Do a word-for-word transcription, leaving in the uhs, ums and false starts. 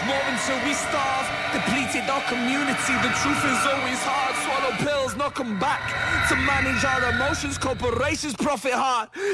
more until we starve. Depleted our community, the truth is always hard. Swallow pills, knock 'em back. To manage our emotions, corporations profit hard.